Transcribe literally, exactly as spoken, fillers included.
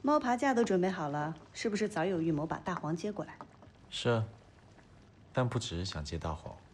猫爬架都准备好了，是不是早有预谋把大黄接过来？ 是啊，但不只是想接大黄。